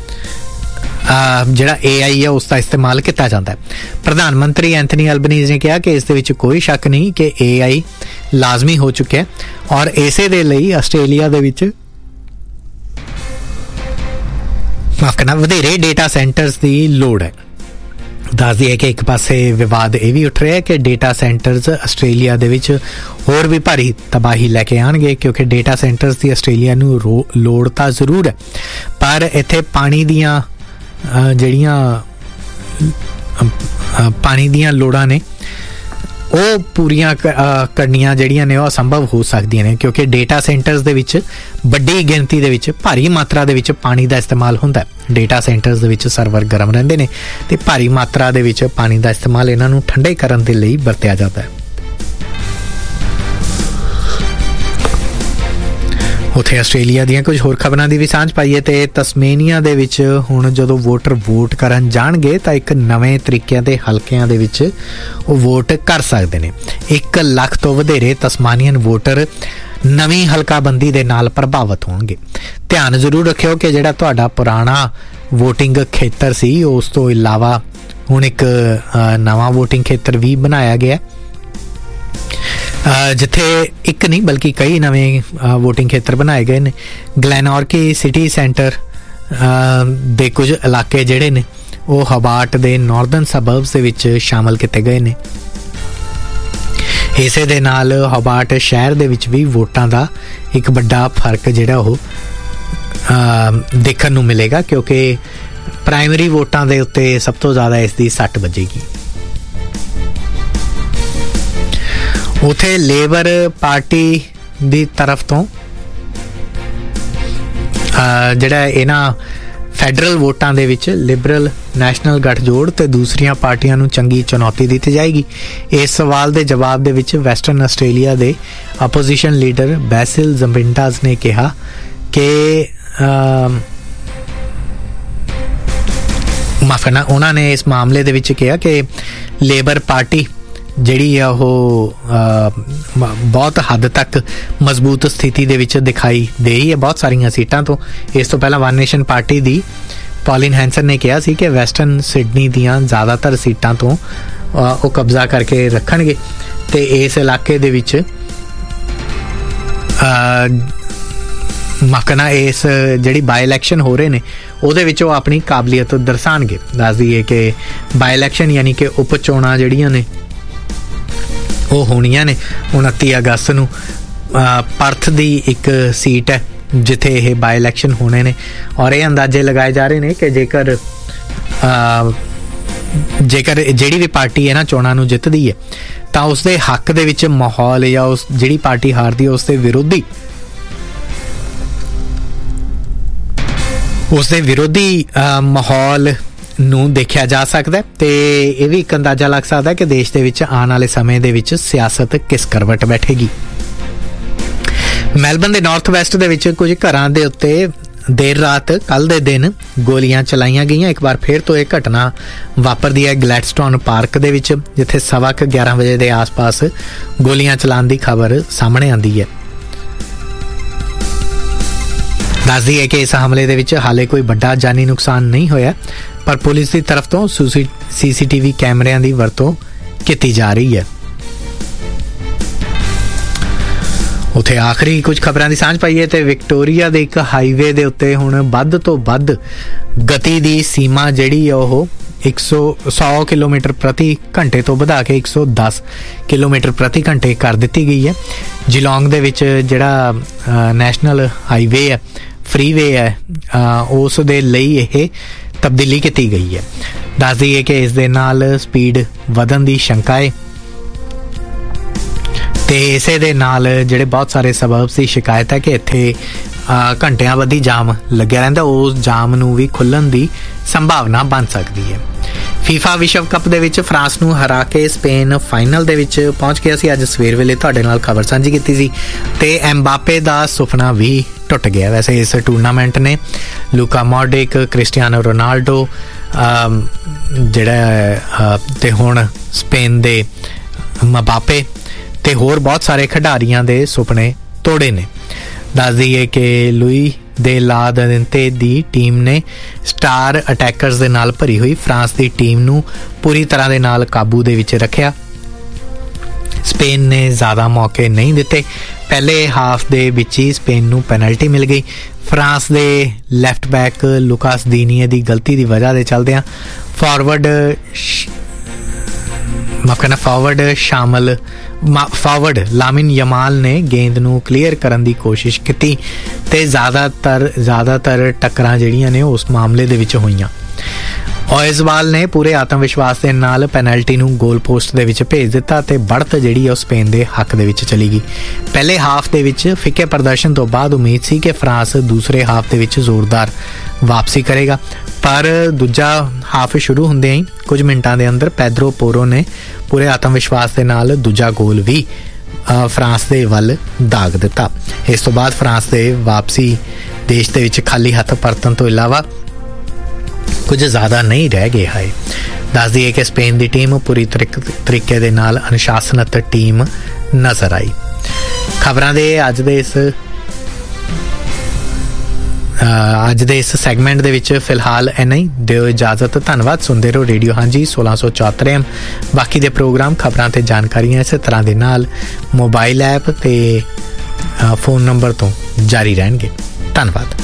ਜਿਹੜਾ AI ਹੈ ਉਸ ਦਾ ਇਸਤੇਮਾਲ ਕੀਤਾ ਜਾਂਦਾ ਹੈ। ਪ੍ਰਧਾਨ ਮੰਤਰੀ ਐਂਥਨੀ ਐਲਬਨੀਜ਼ ਨੇ ਕਿਹਾ ਕਿ ਇਸ ਦੇ ਵਿੱਚ ਕੋਈ ਸ਼ੱਕ ਨਹੀਂ ਕਿ AI ਲਾਜ਼ਮੀ ਹੋ ਚੁੱਕਿਆ ਔਰ ਇਸੇ ਦੇ ਲਈ ਆਸਟ੍ਰੇਲੀਆ ਦੇ ਵਿੱਚ ਵਧੇਰੇ ਡੇਟਾ ਸੈਂਟਰਸ ਦੀ ਲੋੜ ਹੈ। ਦੱਸ ਦਈਏ ਕਿ ਇੱਕ ਪਾਸੇ ਵਿਵਾਦ ਇਹ ਵੀ ਉੱਠ ਰਿਹਾ ਹੈ ਕਿ ਡੇਟਾ ਸੈਂਟਰਸ ਆਸਟ੍ਰੇਲੀਆ ਦੇ ਵਿੱਚ ਹੋਰ ਵੀ ਭਾਰੀ ਤਬਾਹੀ ਲੈ ਕੇ ਆਉਣਗੇ, ਕਿਉਂਕਿ ਡੇਟਾ ਸੈਂਟਰਸ ਦੀ ਆਸਟ੍ਰੇਲੀਆ ਨੂੰ ਲੋੜ ਤਾਂ ਜ਼ਰੂਰ ਹੈ, ਪਰ ਇੱਥੇ ਪਾਣੀ ਦੀਆਂ ਲੋੜਾਂ ਨੇ ਉਹ ਪੂਰੀਆਂ ਕਰਨੀਆਂ ਜਿਹੜੀਆਂ ਨੇ ਉਹ ਅਸੰਭਵ ਹੋ ਸਕਦੀਆਂ ਨੇ, ਕਿਉਂਕਿ ਡੇਟਾ ਸੈਂਟਰਸ ਦੇ ਵਿੱਚ ਵੱਡੀ ਗਿਣਤੀ ਦੇ ਵਿੱਚ ਭਾਰੀ ਮਾਤਰਾ ਦੇ ਵਿੱਚ ਪਾਣੀ ਦਾ ਇਸਤੇਮਾਲ ਹੁੰਦਾ ਹੈ। ਡੇਟਾ ਸੈਂਟਰਸ ਦੇ ਵਿੱਚ ਸਰਵਰ ਗਰਮ ਰਹਿੰਦੇ ਨੇ ਤੇ ਭਾਰੀ ਮਾਤਰਾ ਦੇ ਵਿੱਚ ਪਾਣੀ ਦਾ ਇਸਤੇਮਾਲ ਇਹਨਾਂ ਨੂੰ ਠੰਡੇ ਕਰਨ ਦੇ ਲਈ ਵਰਤਿਆ ਜਾਂਦਾ ਹੈ। ਉੱਥੇ ਆਸਟ੍ਰੇਲੀਆ ਦੀਆਂ ਕੁਝ ਹੋਰ ਖਬਰਾਂ ਦੀ ਵੀ ਸਾਂਝ ਪਾਈਏ ਤੇ ਤਸਮੇਨੀਆ ਦੇ ਵਿੱਚ ਹੁਣ ਜਦੋਂ ਵੋਟਰ ਵੋਟ ਕਰਨ ਜਾਣਗੇ ਤਾਂ ਇੱਕ ਨਵੇਂ ਤਰੀਕਿਆਂ ਦੇ ਹਲਕਿਆਂ ਦੇ ਵਿੱਚ ਉਹ ਵੋਟ ਕਰ ਸਕਦੇ ਨੇ। 1 ਲੱਖ ਤੋਂ ਵਧੇਰੇ ਤਸਮਾਨੀਅਨ ਵੋਟਰ ਨਵੀਂ ਹਲਕਾਬੰਦੀ ਦੇ ਨਾਲ ਪ੍ਰਭਾਵਿਤ ਹੋਣਗੇ। ਧਿਆਨ ਜ਼ਰੂਰ ਰੱਖਿਓ ਕਿ ਜਿਹੜਾ ਤੁਹਾਡਾ ਪੁਰਾਣਾ ਵੋਟਿੰਗ ਖੇਤਰ ਸੀ ਉਸ ਤੋਂ ਇਲਾਵਾ ਹੁਣ ਇੱਕ ਨਵਾਂ ਵੋਟਿੰਗ ਖੇਤਰ ਵੀ ਬਣਾਇਆ ਗਿਆ, ਜਿੱਥੇ ਇੱਕ ਨਹੀਂ ਬਲਕਿ ਕਈ ਨਵੇਂ ਵੋਟਿੰਗ ਖੇਤਰ ਬਣਾਏ ਗਏ ਨੇ। ਗਲੈਨੌਰਕੀ ਸਿਟੀ ਸੈਂਟਰ ਦੇ ਕੁਝ ਇਲਾਕੇ ਜਿਹੜੇ ਨੇ ਉਹ ਹਬਾਰਟ ਦੇ ਨਾਰਦਰਨ ਸਬਰਬਸ ਦੇ ਵਿੱਚ ਸ਼ਾਮਲ ਕੀਤੇ ਗਏ ਨੇ। ਇਸੇ ਦੇ ਨਾਲ ਹਬਾਰਟ ਸ਼ਹਿਰ ਦੇ ਵਿੱਚ ਵੀ ਵੋਟਾਂ ਦਾ ਇੱਕ ਵੱਡਾ ਫਰਕ ਜਿਹੜਾ ਉਹ ਦੇਖਣ ਨੂੰ ਮਿਲੇਗਾ, ਕਿਉਂਕਿ ਪ੍ਰਾਇਮਰੀ ਵੋਟਾਂ ਦੇ ਉੱਤੇ ਸਭ ਤੋਂ ਜ਼ਿਆਦਾ ਇਸ ਦੀ ਸੱਟ ਵੱਜੇਗੀ। ਉੱਥੇ ਲੇਬਰ ਪਾਰਟੀ ਦੀ ਤਰਫ ਤੋਂ ਜਿਹੜਾ ਇਹਨਾਂ ਫੈਡਰਲ ਵੋਟਾਂ ਦੇ ਵਿੱਚ ਲਿਬਰਲ ਨੈਸ਼ਨਲ ਗੱਠਜੋੜ ਤੇ ਦੂਸਰੀਆਂ ਪਾਰਟੀਆਂ ਨੂੰ ਚੰਗੀ ਚੁਣੌਤੀ ਦਿੱਤੀ ਜਾਏਗੀ। ਇਸ ਸਵਾਲ ਦੇ ਜਵਾਬ ਦੇ ਵਿੱਚ ਵੈਸਟਰਨ ਆਸਟ੍ਰੇਲੀਆ ਦੇ ਆਪੋਜੀਸ਼ਨ ਲੀਡਰ ਬੈਸਿਲ ਜ਼ੰਬਿੰਟਾਜ਼ ਨੇ ਕਿਹਾ ਕਿ ਉਹਨਾਂ ਨੇ ਇਸ ਮਾਮਲੇ ਦੇ ਵਿੱਚ ਕਿਹਾ ਕਿ ਲੇਬਰ ਪਾਰਟੀ ਜਿਹੜੀ ਆ ਉਹ ਬਹੁਤ ਹੱਦ ਤੱਕ ਮਜ਼ਬੂਤ ਸਥਿਤੀ ਦੇ ਵਿੱਚ ਦਿਖਾਈ ਦੇ ਰਹੀ ਹੈ ਬਹੁਤ ਸਾਰੀਆਂ ਸੀਟਾਂ ਤੋਂ। ਇਸ ਤੋਂ ਪਹਿਲਾਂ ਵਨ ਨੇਸ਼ਨ ਪਾਰਟੀ ਦੀ ਕੌਲਿਨ ਹੈਂਸਨ ਨੇ ਕਿਹਾ ਸੀ ਕਿ ਵੈਸਟਰਨ ਸਿਡਨੀ ਦੀਆਂ ਜ਼ਿਆਦਾਤਰ ਸੀਟਾਂ ਤੋਂ ਉਹ ਕਬਜ਼ਾ ਕਰਕੇ ਰੱਖਣਗੇ ਤੇ ਇਸ ਇਲਾਕੇ ਦੇ ਵਿੱਚ ਮਕਨਾ ਇਸ ਜਿਹੜੀ ਬਾਈ ਇਲੈਕਸ਼ਨ ਹੋ ਰਹੇ ਨੇ ਉਹਦੇ ਵਿੱਚ ਉਹ ਆਪਣੀ ਕਾਬਲੀਅਤ ਦਰਸਾਉਣਗੇ। ਦੱਸ ਦਈਏ ਕਿ ਬਾਈ ਇਲੈਕਸ਼ਨ ਯਾਨੀ ਕਿ ਉਪ ਚੋਣਾਂ ਜਿਹੜੀਆਂ ਨੇ ਉਹ ਹੋਣੀਆਂ ਨੇ 29 ਅਗਸਤ ਨੂੰ। ਪਰਥ ਦੀ ਇੱਕ ਸੀਟ ਹੈ ਜਿੱਥੇ ਇਹ ਬਾਈ ਇਲੈਕਸ਼ਨ ਹੋਣੇ ਨੇ ਔਰ ਇਹ ਅੰਦਾਜ਼ੇ ਲਗਾਏ ਜਾ ਰਹੇ ਨੇ ਕਿ ਜੇਕਰ ਜਿਹੜੀ ਵੀ ਪਾਰਟੀ ਹੈ ਨਾ ਚੋਣਾਂ ਨੂੰ ਜਿੱਤਦੀ ਹੈ ਤਾਂ ਉਸਦੇ ਹੱਕ ਦੇ ਵਿੱਚ ਮਾਹੌਲ ਜਾਂ ਉਸ ਜਿਹੜੀ ਪਾਰਟੀ ਹਾਰਦੀ ਹੈ ਉਸਦੇ ਵਿਰੋਧੀ ਮਾਹੌਲ ਨੂੰ ਦੇਖਿਆ ਜਾ ਸਕਦਾ ਤੇ ਇਹ ਵੀ ਇੱਕ ਅੰਦਾਜ਼ਾ ਲੱਗ ਸਕਦਾ ਕਿ ਦੇਸ਼ ਦੇ ਵਿੱਚ ਆਉਣ ਵਾਲੇ ਸਮੇਂ ਦੇ ਵਿੱਚ ਸਿਆਸਤ ਕਿਸ ਕਰਵਟ ਬੈਠੇਗੀ। ਮੈਲਬਨ ਦੇ ਨਾਰਥ ਵੈਸਟ ਦੇ ਵਿੱਚ ਕੁਝ ਘਰਾਂ ਦੇ ਉੱਤੇ ਦੇਰ ਰਾਤ ਕੱਲ ਦੇ ਦਿਨ ਗੋਲੀਆਂ ਚਲਾਈਆਂ ਗਈਆਂ। ਇੱਕ ਵਾਰ ਫਿਰ ਤੋਂ ਇਹ ਘਟਨਾ ਵਾਪਰਦੀ ਹੈ ਗਲੈਡਸਟੋਨ ਪਾਰਕ ਦੇ ਵਿੱਚ ਜਿੱਥੇ 11:15 ਵਜੇ ਦੇ ਆਸ-ਪਾਸ ਗੋਲੀਆਂ ਚਲਾਉਣ ਦੀ ਖਬਰ ਸਾਹਮਣੇ ਆਉਂਦੀ ਹੈ। ਦੱਸਦੀ ਹੈ ਕਿ ਇਸ ਹਮਲੇ ਦੇ ਵਿੱਚ ਹਾਲੇ ਕੋਈ ਵੱਡਾ ਜਾਨੀ ਨੁਕਸਾਨ ਨਹੀਂ ਹੋਇਆ ਪਰ ਪੁਲਿਸ ਦੀ ਤਰਫ ਤੋਂ CCTV ਕੈਮਰਿਆਂ ਦੀ ਵਰਤੋਂ ਕੀਤੀ ਜਾ ਰਹੀ ਹੈ। ਉੱਥੇ ਆਖਰੀ ਕੁਝ ਖਬਰਾਂ ਦੀ ਸਾਂਝ ਪਾਈਏ ਤੇ ਵਿਕਟੋਰੀਆ ਦੇ ਇੱਕ ਹਾਈਵੇ ਦੇ ਉੱਤੇ ਹੁਣ ਵੱਧ ਤੋਂ ਵੱਧ ਗਤੀ ਦੀ ਸੀਮਾ ਜਿਹੜੀ ਆ ਉਹ 100 ਕਿਲੋਮੀਟਰ ਪ੍ਰਤੀ ਘੰਟੇ ਤੋਂ ਵਧਾ ਕੇ 110 ਕਿਲੋਮੀਟਰ ਪ੍ਰਤੀ ਘੰਟੇ ਕਰ ਦਿੱਤੀ ਗਈ ਹੈ। ਜਿਲੋਂਗ ਦੇ ਵਿੱਚ ਜਿਹੜਾ ਨੈਸ਼ਨਲ ਹਾਈਵੇ ਹੈ ਫਰੀਵੇ ਹੈ ਉਸ ਦੇ ਲਈ ਇਹ ਤਬਦੀਲੀ ਕੀਤੀ ਗਈ ਹੈ। ਦੱਸ ਦਈਏ ਕਿ ਇਸ ਦੇ ਨਾਲ ਸਪੀਡ ਵਧਣ ਦੀ ਸ਼ੰਕਾ ਹੈ ਤੇ ਇਸੇ ਦੇ ਨਾਲ ਜਿਹੜੇ ਬਹੁਤ ਸਾਰੇ ਸਬਬਸ ਦੀ ਸ਼ਿਕਾਇਤ ਹੈ ਕਿ ਇੱਥੇ ਘੰਟਿਆਂ ਬੱਧੀ ਜਾਮ ਲੱਗਿਆ ਰਹਿੰਦਾ, ਉਸ ਜਾਮ ਨੂੰ ਵੀ ਖੁੱਲ੍ਹਣ ਦੀ ਸੰਭਾਵਨਾ ਬਣ ਸਕਦੀ ਹੈ। FIFA ਵਿਸ਼ਵ ਕੱਪ ਦੇ ਵਿੱਚ ਫਰਾਂਸ ਨੂੰ ਹਰਾ ਕੇ ਸਪੇਨ ਫਾਈਨਲ ਦੇ ਵਿੱਚ ਪਹੁੰਚ ਗਿਆ ਸੀ। ਅੱਜ ਸਵੇਰ ਵੇਲੇ ਤੁਹਾਡੇ ਨਾਲ ਖਬਰ ਸਾਂਝੀ ਕੀਤੀ ਸੀ ਤੇ ਐਮਬਾਪੇ ਦਾ ਸੁਪਨਾ ਵੀ ਟੁੱਟ ਗਿਆ। ਵੈਸੇ ਇਸ ਟੂਰਨਾਮੈਂਟ ਨੇ ਲੂਕਾ ਮੋਡਰਿਕ, ਕ੍ਰਿਸਟੀਆਨੋ ਰੋਨਾਲਡੋ ਜਿਹੜਾ ਤੇ ਹੁਣ ਸਪੇਨ ਦੇ ਮਬਾਪੇ ਤੇ ਹੋਰ ਬਹੁਤ ਸਾਰੇ ਖਿਡਾਰੀਆਂ ਦੇ ਸੁਪਨੇ ਤੋੜੇ ਨੇ। ਦੱਸ ਦਈਏ ਕਿ ਲੂਈ ਦੇ ਲਾ ਦਿੰਤੇ ਦੀ ਟੀਮ ਨੇ ਸਟਾਰ ਅਟੈਕਰਸ ਦੇ ਨਾਲ ਭਰੀ ਹੋਈ ਫਰਾਂਸ ਦੀ ਟੀਮ ਨੂੰ ਪੂਰੀ ਤਰ੍ਹਾਂ ਦੇ ਨਾਲ ਕਾਬੂ ਦੇ ਵਿੱਚ ਰੱਖਿਆ। ਸਪੇਨ ਨੇ ਜ਼ਿਆਦਾ ਮੌਕੇ ਨਹੀਂ ਦਿੱਤੇ। ਪਹਿਲੇ ਹਾਫ ਦੇ ਵਿੱਚ ਹੀ ਸਪੇਨ ਨੂੰ ਪੈਨਲਟੀ ਮਿਲ ਗਈ। ਫਰਾਂਸ ਦੇ ਲੈਫਟ ਬੈਕ ਲੁਕਾਸ ਦੀਨੀਏ ਦੀ ਗਲਤੀ ਦੀ ਵਜ੍ਹਾ ਦੇ ਚੱਲਦਿਆਂ ਫਾਰਵਰਡ ਲਾਮਿਨ ਯਮਾਲ ਨੇ ਗੇਂਦ ਨੂੰ ਕਲੀਅਰ ਕਰਨ ਦੀ ਕੋਸ਼ਿਸ਼ ਕੀਤੀ ਤੇ ਜ਼ਿਆਦਾਤਰ ਟੱਕਰਾਂ ਜਿਹੜੀਆਂ ਨੇ ਉਸ ਮਾਮਲੇ ਦੇ ਵਿੱਚ ਹੋਈਆਂ। ਓਇਜ਼ਵਾਲ ਨੇ ਪੂਰੇ ਆਤਮ ਵਿਸ਼ਵਾਸ ਦੇ ਨਾਲ ਪੈਨਲਟੀ ਨੂੰ ਗੋਲ ਪੋਸਟ ਦੇ ਵਿੱਚ ਭੇਜ ਦਿੱਤਾ ਤੇ बढ़त ਜਿਹੜੀ ਹੈ ਉਹ ਸਪੇਨ ਦੇ ਹੱਕ ਦੇ ਵਿੱਚ ਚਲੀ ਗਈ। ਪਹਿਲੇ ਹਾਫ ਦੇ ਵਿੱਚ ਫਿੱਕੇ ਪ੍ਰਦਰਸ਼ਨ ਤੋਂ ਬਾਅਦ ਉਮੀਦ ਸੀ ਕਿ ਫਰਾਂਸ ਦੂਸਰੇ ਹਾਫ ਦੇ ਵਿੱਚ ਜ਼ੋਰਦਾਰ ਵਾਪਸੀ ਕਰੇਗਾ ਪਰ ਦੂਜਾ ਹਾਫ ਸ਼ੁਰੂ ਹੁੰਦਿਆਂ ਹੀ ਕੁਝ ਮਿੰਟਾਂ ਦੇ ਅੰਦਰ ਪੈਦਰੋ ਪੋਰੋ ਨੇ ਪੂਰੇ ਆਤਮ ਵਿਸ਼ਵਾਸ ਦੇ ਨਾਲ ਦੂਜਾ ਗੋਲ ਵੀ ਫਰਾਂਸ ਦੇ ਵੱਲ ਦਾਗ ਦਿੱਤਾ। ਇਸ ਤੋਂ ਬਾਅਦ ਫਰਾਂਸ ਦੇ ਵਾਪਸੀ ਦੇਸ਼ ਦੇ ਵਿੱਚ ਖਾਲੀ ਹੱਥ ਪਰਤਣ ਤੋਂ ਇਲਾਵਾ ਕੁਝ ਜ਼ਿਆਦਾ ਨਹੀਂ ਰਹਿ ਗਿਆ ਹੈ। ਦੱਸ ਦਈਏ ਕਿ ਸਪੇਨ ਦੀ ਟੀਮ ਪੂਰੀ ਤਰੀਕੇ ਦੇ ਨਾਲ ਅਨੁਸ਼ਾਸਨਤ ਟੀਮ ਨਜ਼ਰ ਆਈ। ਖਬਰਾਂ ਦੇ ਅੱਜ ਦੇ ਇਸ ਸੈਗਮੈਂਟ ਦੇ ਵਿੱਚ ਫਿਲਹਾਲ ਇੰਨਾ ਹੀ। ਦਿਓ ਇਜਾਜ਼ਤ। ਧੰਨਵਾਦ। ਸੁਣਦੇ ਰਹੋ ਰੇਡੀਓ ਹਾਂਜੀ 1674 AM। ਬਾਕੀ ਦੇ ਪ੍ਰੋਗਰਾਮ ਖਬਰਾਂ ਤੇ ਜਾਣਕਾਰੀਆਂ ਇਸੇ ਤਰ੍ਹਾਂ ਦੇ ਨਾਲ ਮੋਬਾਈਲ ਐਪ ਤੇ ਫੋਨ ਨੰਬਰ ਤੋਂ ਜਾਰੀ ਰਹਿਣਗੇ। ਧੰਨਵਾਦ।